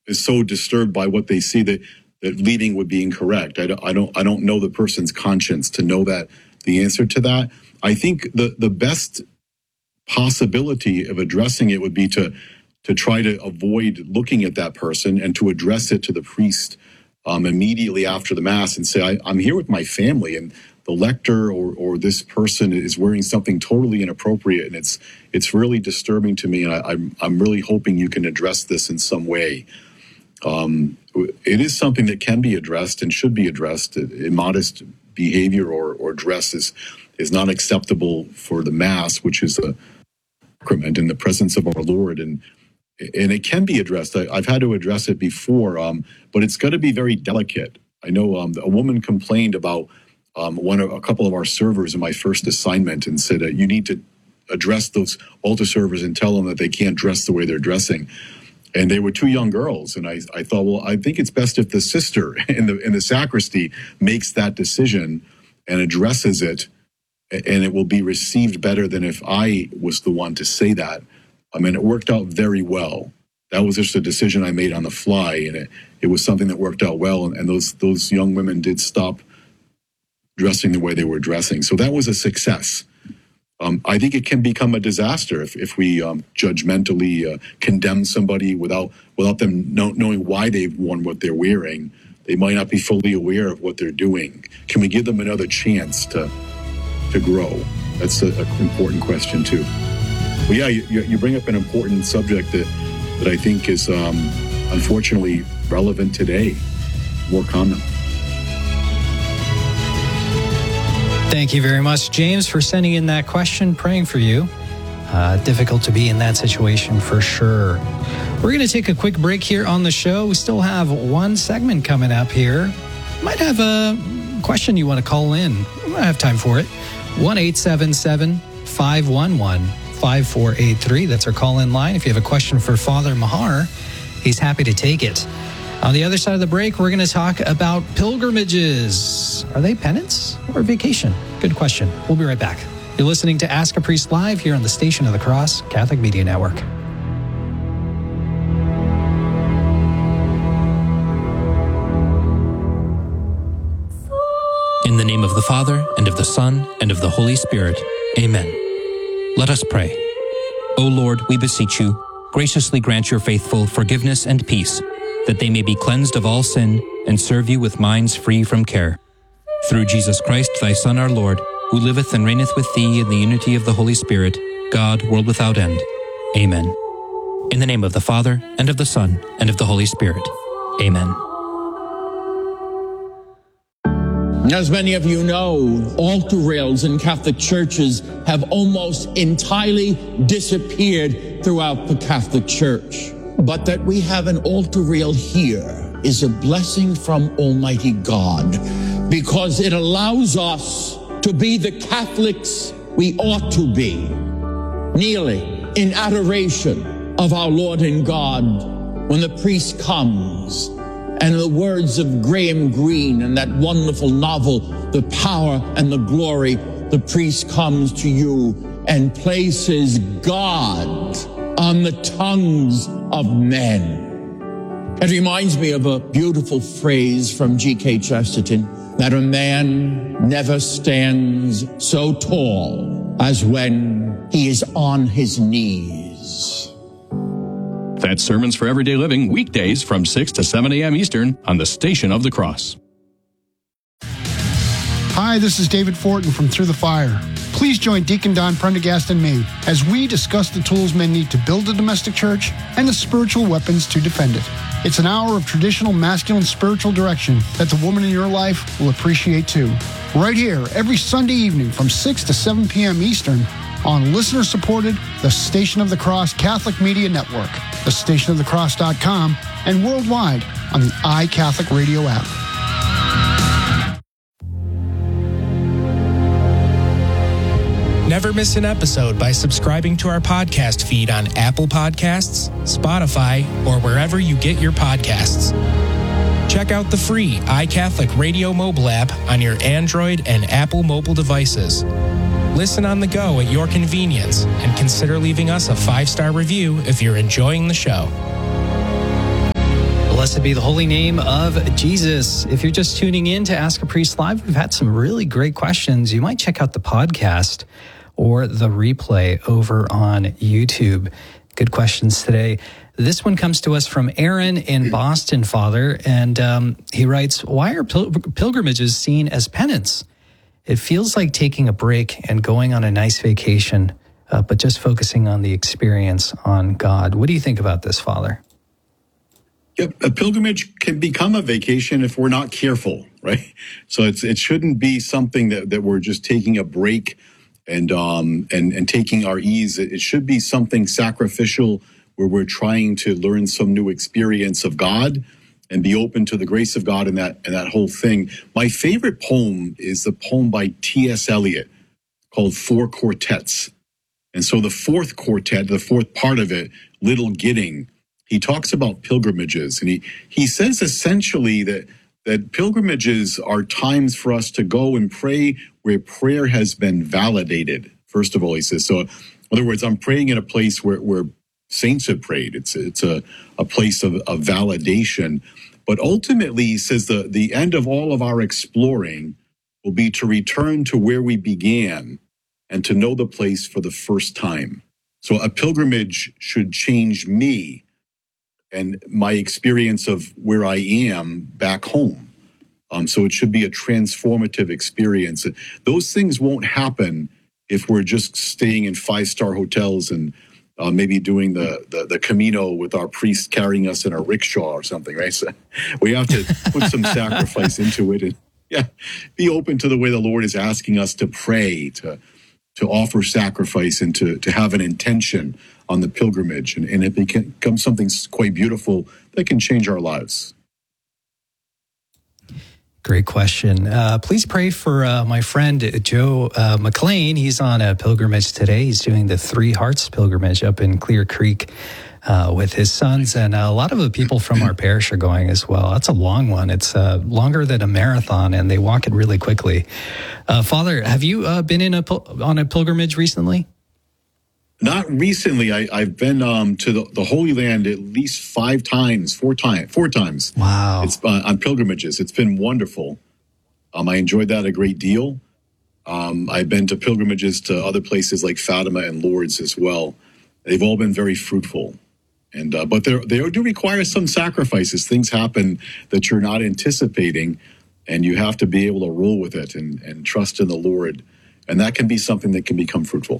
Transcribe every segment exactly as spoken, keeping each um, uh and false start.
is so disturbed by what they see that, that leaving would be incorrect. I don't, I don't, I don't know the person's conscience to know that the answer to that. I think the, the best possibility of addressing it would be to, to try to avoid looking at that person and to address it to the priest um, immediately after the Mass and say, I, I'm here with my family, and the lector or, or this person is wearing something totally inappropriate, and it's it's really disturbing to me. And I, I'm I'm really hoping you can address this in some way. Um, it is something that can be addressed and should be addressed. Immodest behavior or, or dress is is not acceptable for the Mass, which is a sacrament in the presence of our Lord, and and it can be addressed. I, I've had to address it before, um, but it's got to be very delicate. I know um, a woman complained about. Um, one of a couple of our servers in my first assignment and said, uh, you need to address those altar servers and tell them that they can't dress the way they're dressing. And they were two young girls. And I, I thought, well, I think it's best if the sister in the in the sacristy makes that decision and addresses it, and it will be received better than if I was the one to say that. I mean, it worked out very well. That was just a decision I made on the fly, and it, it was something that worked out well. And, and those those young women did stop dressing the way they were dressing. So that was a success. Um, I think it can become a disaster if, if we um, judgmentally uh, condemn somebody without without them know, knowing why they've worn what they're wearing. They might not be fully aware of what they're doing. Can we give them another chance to to grow? That's an important question too. Well, yeah, you, you bring up an important subject that, that I think is um, unfortunately relevant today, more common. Thank you very much, James, for sending in that question, praying for you. Uh, difficult to be in that situation for sure. We're going to take a quick break here on the show. We still have one segment coming up here. Might have a question you want to call in. We might have time for it. one eight seven seven, five one one, five four eight three. That's our call-in line. If you have a question for Father Mahar, he's happy to take it. On the other side of the break, we're going to talk about pilgrimages. Are they penance or vacation? Good question. We'll be right back. You're listening to Ask a Priest Live here on the Station of the Cross Catholic Media Network. In the name of the Father, and of the Son, and of the Holy Spirit. Amen. Let us pray. O Lord, we beseech you, graciously grant your faithful forgiveness and peace, that they may be cleansed of all sin and serve you with minds free from care. Through Jesus Christ, thy Son, our Lord, who liveth and reigneth with thee in the unity of the Holy Spirit, God, world without end. Amen. In the name of the Father, and of the Son, and of the Holy Spirit. Amen. As many of you know, altar rails in Catholic churches have almost entirely disappeared throughout the Catholic Church. But that we have an altar rail here is a blessing from Almighty God, because it allows us to be the Catholics we ought to be, kneeling in adoration of our Lord and God when the priest comes. And the words of Graham Greene in that wonderful novel, The Power and the Glory, the priest comes to you and places God on the tongues of men. It reminds me of a beautiful phrase from G K Chesterton, that a man never stands so tall as when he is on his knees. That's Sermons for Everyday Living, weekdays from six to seven a.m. Eastern on the Station of the Cross. Hi, this is David Fortin from Through the Fire. Please join Deacon Don Prendergast and me as we discuss the tools men need to build a domestic church and the spiritual weapons to defend it. It's an hour of traditional masculine spiritual direction that the woman in your life will appreciate too. Right here, every Sunday evening from six to seven p.m. Eastern on listener-supported The Station of the Cross Catholic Media Network, the station of the cross dot com, and worldwide on the iCatholic Radio app. Never miss an episode by subscribing to our podcast feed on Apple Podcasts, Spotify, or wherever you get your podcasts. Check out the free iCatholic Radio mobile app on your Android and Apple mobile devices. Listen on the go at your convenience, and consider leaving us a five-star review if you're enjoying the show. Blessed be the holy name of Jesus. If you're just tuning in to Ask a Priest Live, we've had some really great questions. You might check out the podcast or the replay over on YouTube. Good questions today. This one comes to us from Aaron in Boston, Father, and um, he writes, why are pil- pilgrimages seen as penance? It feels like taking a break and going on a nice vacation, uh, but just focusing on the experience on God. What do you think about this, Father? Yep, a pilgrimage can become a vacation if we're not careful, right? So it's it shouldn't be something that, that we're just taking a break and um and, and taking our ease. It should be something sacrificial where we're trying to learn some new experience of God and be open to the grace of God in that and that whole thing. My favorite poem is the poem by T S Eliot called Four Quartets. And so the fourth quartet, the fourth part of it, Little Gidding, he talks about pilgrimages, and he, he says essentially that, that pilgrimages are times for us to go and pray where prayer has been validated. First of all, he says, so in other words, I'm praying in a place where, where saints have prayed. It's, it's a, a place of, of validation. But ultimately, he says the, the end of all of our exploring will be to return to where we began and to know the place for the first time. So a pilgrimage should change me and my experience of where I am back home. Um, so it should be a transformative experience. Those things won't happen if we're just staying in five-star hotels and uh, maybe doing the, the the Camino with our priest carrying us in a rickshaw or something, right? So we have to put some sacrifice into it and yeah, be open to the way the Lord is asking us to pray, to to offer sacrifice, and to, to have an intention on the pilgrimage. And, and it becomes something quite beautiful that can change our lives. Great question. Uh, please pray for uh, my friend Joe uh, McLean. He's on a pilgrimage today. He's doing the Three Hearts pilgrimage up in Clear Creek uh, with his sons. And a lot of the people from our parish are going as well. That's a long one. It's uh, longer than a marathon, and they walk it really quickly. Uh, Father, have you uh, been in a on a pilgrimage recently? Not recently. I, I've been um, to the, the Holy Land at least five times, four times, four times. Wow! It's uh, on pilgrimages. It's been wonderful. Um, I enjoyed that a great deal. Um, I've been to pilgrimages to other places like Fatima and Lourdes as well. They've all been very fruitful, and uh, but they do require some sacrifices. Things happen that you're not anticipating, and you have to be able to roll with it and, and trust in the Lord, and that can be something that can become fruitful.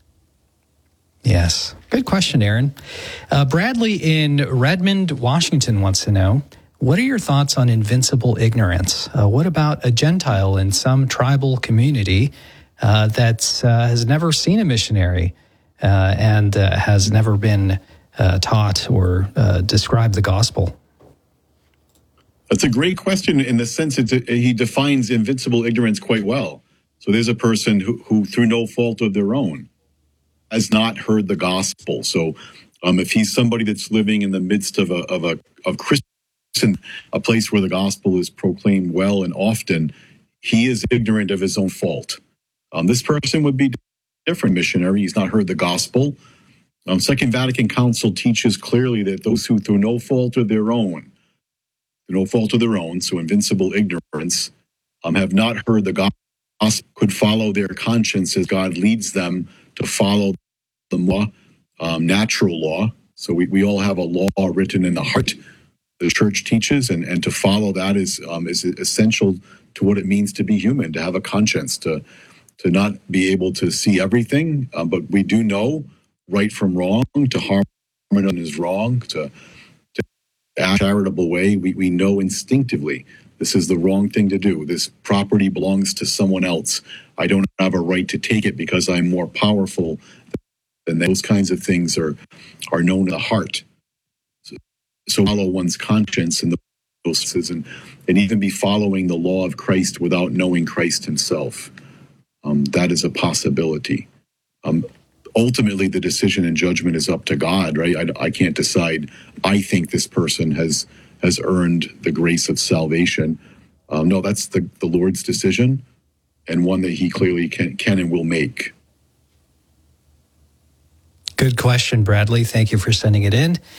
Yes. Good question, Aaron. Uh, Bradley in Redmond, Washington wants to know, what are your thoughts on invincible ignorance? Uh, what about a Gentile in some tribal community uh, that uh, has never seen a missionary uh, and uh, has never been uh, taught or uh, described the gospel? That's a great question in the sense that he defines invincible ignorance quite well. So there's a person who, who through no fault of their own, has not heard the gospel. So um, if he's somebody that's living in the midst of a of a of Christian, a place where the gospel is proclaimed well and often, he is ignorant of his own fault. Um, this person would be a different missionary. He's not heard the gospel. Um, Second Vatican Council teaches clearly that those who through no fault of their own, through no fault of their own, so invincible ignorance, um, have not heard the gospel, could follow their conscience as God leads them to follow the law, um, natural law. So we, we all have a law written in the heart, the church teaches, and, and to follow that is um, is essential to what it means to be human, to have a conscience, to to not be able to see everything, um, but we do know right from wrong, to harm another is wrong, to, to act in a charitable way. We, we know instinctively this is the wrong thing to do. This property belongs to someone else. I don't have a right to take it because I'm more powerful. And those kinds of things are are known in the heart. So, so follow one's conscience and those and, and even be following the law of Christ without knowing Christ himself. Um, that is a possibility. Um, ultimately, the decision and judgment is up to God, right? I, I can't decide. I think this person has has earned the grace of salvation. Um, no, that's the, the Lord's decision, and one that he clearly can, can and will make. Good question, Bradley. Thank you for sending it in.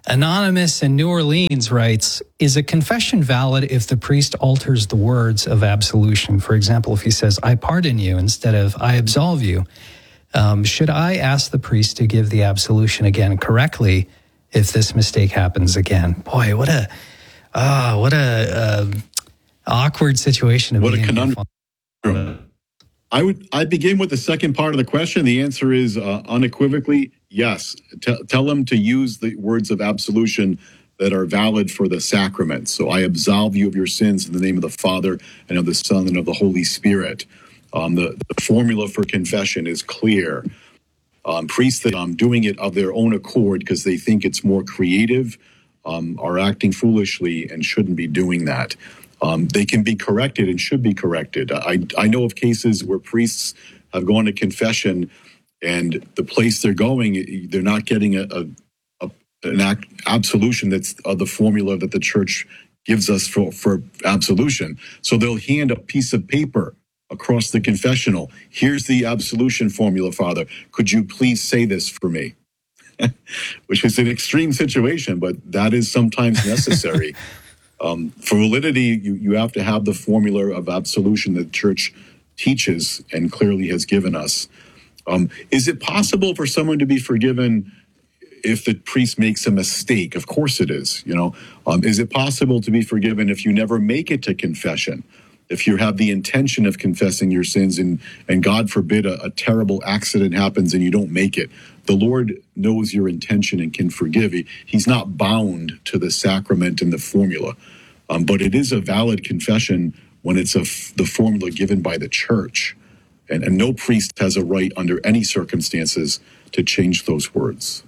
Anonymous in New Orleans writes, is a confession valid if the priest alters the words of absolution? For example, if he says, I pardon you instead of I absolve you, um, should I ask the priest to give the absolution again correctly if this mistake happens again? Boy, what a, ah, uh, what a uh, awkward situation to what be a in. conundrum. I would I begin with the second part of the question. The answer is uh, unequivocally yes. T- tell them to use the words of absolution that are valid for the sacrament. So I absolve you of your sins in the name of the Father and of the Son and of the Holy Spirit. Um, the, the formula for confession is clear. Um, priests that are um, doing it of their own accord because they think it's more creative um, are acting foolishly and shouldn't be doing that. Um, they can be corrected and should be corrected. I, I know of cases where priests have gone to confession and the place they're going, they're not getting a, a, a an act, absolution that's uh, the formula that the church gives us for, for absolution. So they'll hand a piece of paper across the confessional. Here's the absolution formula, Father. Could you please say this for me? Which is an extreme situation, but that is sometimes necessary. Um, for validity, you, you have to have the formula of absolution that the church teaches and clearly has given us. Um, is it possible for someone to be forgiven if the priest makes a mistake? Of course it is. You know, um, is it possible to be forgiven if you never make it to confession? If you have the intention of confessing your sins and, and God forbid a, a terrible accident happens and you don't make it, the Lord knows your intention and can forgive. He, he's not bound to the sacrament and the formula. Um, but it is a valid confession when it's a f- the formula given by the church. And, and no priest has a right under any circumstances to change those words.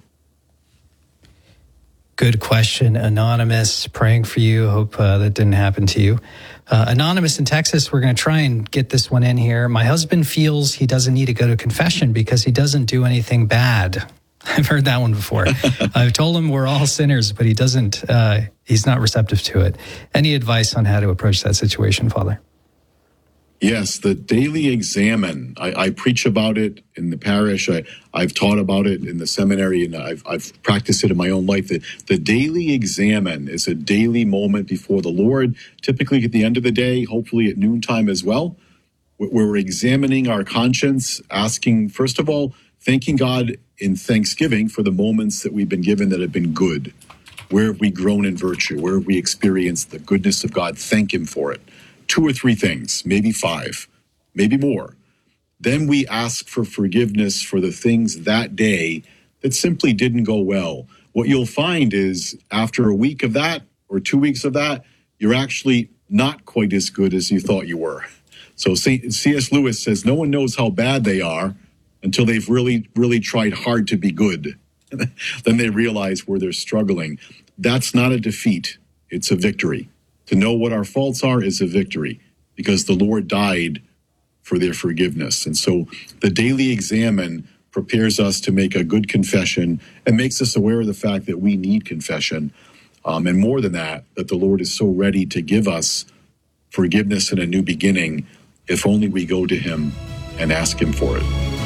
Good question, Anonymous. Praying for you. Hope uh, that didn't happen to you. Uh, Anonymous in Texas, we're going to try and get this one in here. My husband feels he doesn't need to go to confession because he doesn't do anything bad. I've heard that one before. I've told him we're all sinners, but he doesn't, uh, he's not receptive to it. Any advice on how to approach that situation, Father? Yes, the daily examen. I, I preach about it in the parish. I, I've taught about it in the seminary, and I've, I've practiced it in my own life. The, the daily examen is a daily moment before the Lord, typically at the end of the day, hopefully at noontime as well, where we're examining our conscience, asking, first of all, thanking God in thanksgiving for the moments that we've been given that have been good. Where have we grown in virtue? Where have we experienced the goodness of God? Thank Him for it. Two or three things, maybe five, maybe more. Then we ask for forgiveness for the things that day that simply didn't go well. What you'll find is after a week of that or two weeks of that, you're actually not quite as good as you thought you were. So C S Lewis says, no one knows how bad they are until they've really, really tried hard to be good. Then they realize where they're struggling. That's not a defeat. It's a victory. To know what our faults are is a victory because the Lord died for their forgiveness. And so the daily examen prepares us to make a good confession and makes us aware of the fact that we need confession. Um, and more than that, that the Lord is so ready to give us forgiveness and a new beginning if only we go to Him and ask Him for it.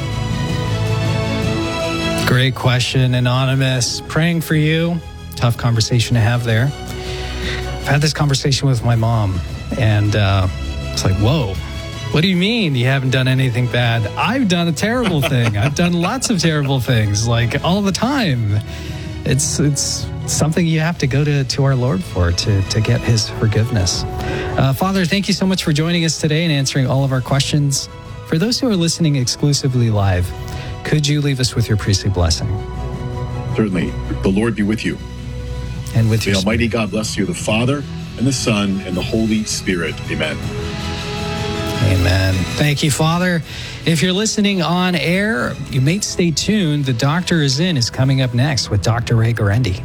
Great question, Anonymous. Praying for you. Tough conversation to have there. I've had this conversation with my mom, and uh, it's like, whoa, what do you mean you haven't done anything bad? I've done a terrible thing. I've done lots of terrible things, like all the time. It's it's something you have to go to, to our Lord for, to, to get His forgiveness. Uh, Father, thank you so much for joining us today and answering all of our questions. For those who are listening exclusively live, could you leave us with your priestly blessing? Certainly. The Lord be with you. And with the your Almighty God bless you, the Father, and the Son, and the Holy Spirit. Amen. Amen. Thank you, Father. If you're listening on air, you may stay tuned. The Doctor is In is coming up next with Doctor Ray Guarendi.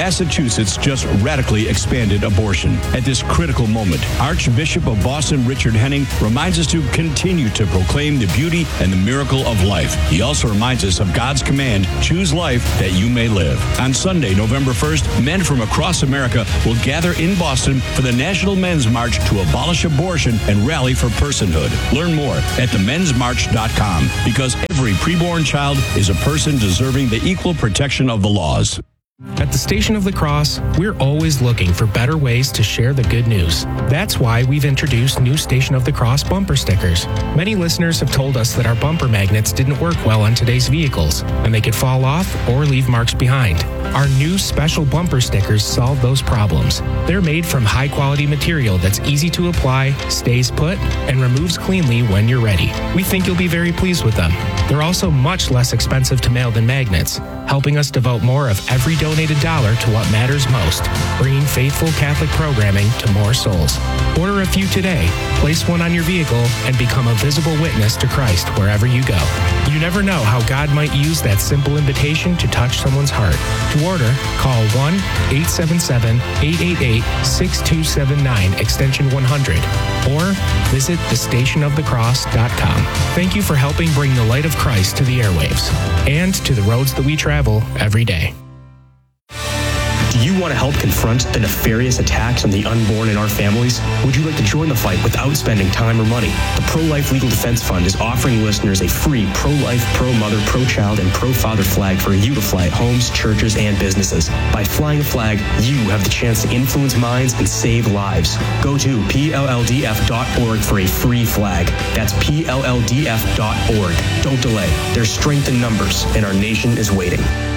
Massachusetts just radically expanded abortion. At this critical moment, Archbishop of Boston Richard Henning reminds us to continue to proclaim the beauty and the miracle of life. He also reminds us of God's command, choose life that you may live. On Sunday, November first, men from across America will gather in Boston for the National Men's March to abolish abortion and rally for personhood. Learn more at the men's march dot com, because every preborn child is a person deserving the equal protection of the laws. At the Station of the Cross, we're always looking for better ways to share the good news. That's why we've introduced new Station of the Cross bumper stickers. Many listeners have told us that our bumper magnets didn't work well on today's vehicles, and they could fall off or leave marks behind. Our new special bumper stickers solve those problems. They're made from high-quality material that's easy to apply, stays put, and removes cleanly when you're ready. We think you'll be very pleased with them. They're also much less expensive to mail than magnets, helping us devote more of every donated dollar to what matters most, bringing faithful Catholic programming to more souls. Order a few today, place one on your vehicle, and become a visible witness to Christ wherever you go. You never know how God might use that simple invitation to touch someone's heart. To order, call one eight seven seven, eight eight eight, six two seven nine, extension one hundred, or visit the station of the cross dot com. Thank you for helping bring the light of Christ to the airwaves and to the roads that we travel every day. Do you want to help confront the nefarious attacks on the unborn in our families? Would you like to join the fight without spending time or money? The Pro-Life Legal Defense Fund is offering listeners a free pro-life, pro-mother, pro-child, and pro-father flag for you to fly at homes, churches, and businesses. By flying a flag, you have the chance to influence minds and save lives. Go to P L L D F dot org for a free flag. That's P L L D F dot org. Don't delay. There's strength in numbers, and our nation is waiting.